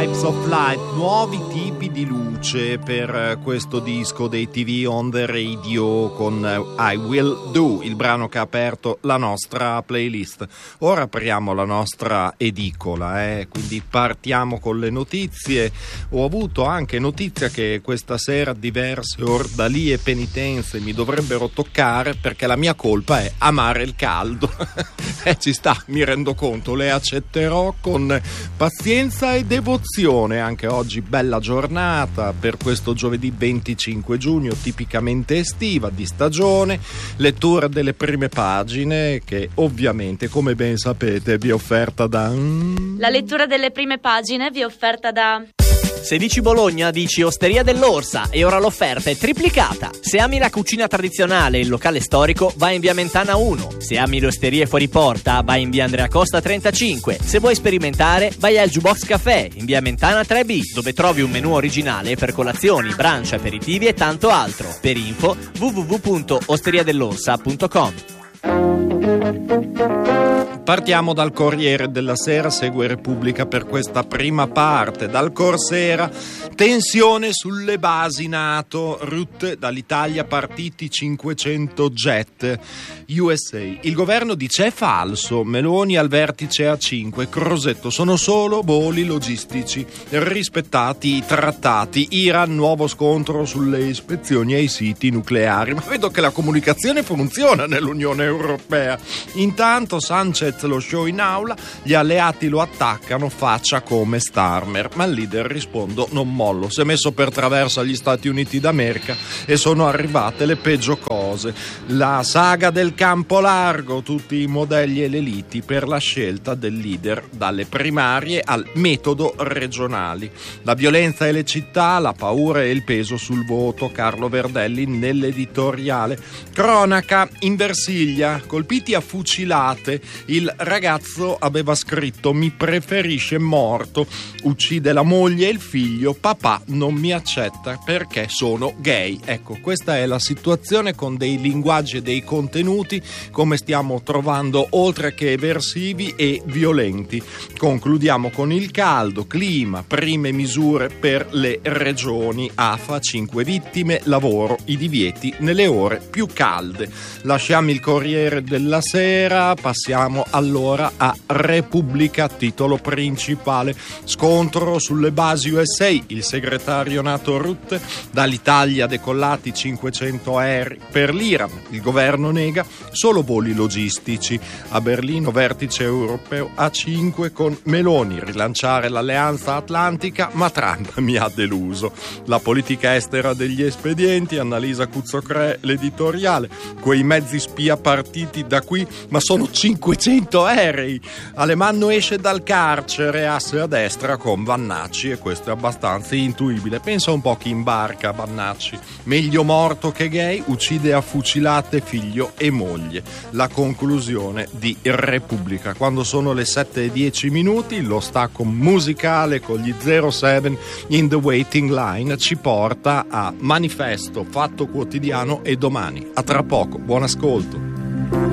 Types of Light, nuovi tipi di luce per questo disco dei TV on the Radio con I Will Do, il brano che ha aperto la nostra playlist. Ora apriamo la nostra edicola, quindi partiamo con le notizie. Ho avuto anche notizia che questa sera diverse ordalie e penitenze mi dovrebbero toccare, perché la mia colpa è amare il caldo. Ci sta, mi rendo conto, le accetterò con pazienza e devozione. Anche oggi bella giornata per questo giovedì 25 giugno, tipicamente estiva, di stagione. Lettura delle prime pagine che ovviamente, come ben sapete, vi è offerta da... La lettura delle prime pagine vi è offerta da... Se dici Bologna, dici Osteria dell'Orsa, e ora l'offerta è triplicata. Se ami la cucina tradizionale e il locale storico, vai in via Mentana 1. Se ami le osterie fuori porta, vai in via Andrea Costa 35. Se vuoi sperimentare, vai al Jukebox Café in via Mentana 3B, dove trovi un menù originale per colazioni, brunch, aperitivi e tanto altro. Per info www.osteriadell'orsa.com. Partiamo dal Corriere della Sera, segue Repubblica per questa prima parte. Dal Corsera, tensione sulle basi NATO, Rutte, dall'Italia partiti 500 jet, USA. Il governo dice è falso, Meloni al vertice A5, Crosetto, sono solo voli logistici, rispettati i trattati, Iran, nuovo scontro sulle ispezioni ai siti nucleari. Ma vedo che la comunicazione funziona nell'Unione Europea. Intanto Sanchez lo show in aula, gli alleati lo attaccano, faccia come Starmer, ma il leader risponde non mollo, si è messo per traverso agli Stati Uniti d'America e sono arrivate le peggio cose. La saga del campo largo, tutti i modelli e le liti per la scelta del leader, dalle primarie al metodo regionali, la violenza e le città, la paura e il peso sul voto, Carlo Verdelli nell'editoriale. Cronaca in Versilia, colpiti a fucilate, il ragazzo aveva scritto mi preferisce morto, uccide la moglie e il figlio, papà non mi accetta perché sono gay. Ecco, questa è la situazione, con dei linguaggi e dei contenuti come stiamo trovando, oltre che eversivi e violenti. Concludiamo con il caldo, clima, prime misure per le regioni, AFA 5 vittime, lavoro, i divieti nelle ore più calde. Lasciamo il Corriere della Sera, passiamo allora a Repubblica, titolo principale, scontro sulle basi USA, il segretario NATO Rutte, dall'Italia decollati 500 aerei per l'Iran, il governo nega, solo voli logistici. A Berlino vertice europeo A5 con Meloni, rilanciare l'alleanza atlantica, ma Trump mi ha deluso. La politica estera degli espedienti, Annalisa Cuzzocrè l'editoriale, quei mezzi spia partiti da qui, ma sono 500 aerei. Alemanno esce dal carcere, asse a destra con Vannacci, e questo è abbastanza intuibile. Pensa un po' chi imbarca Vannacci. Meglio morto che gay, uccide a fucilate figlio e moglie. La conclusione di Repubblica. Quando sono le 7:10, lo stacco musicale con gli 07 in the waiting line ci porta a Manifesto, Fatto Quotidiano e Domani. A tra poco, buon ascolto.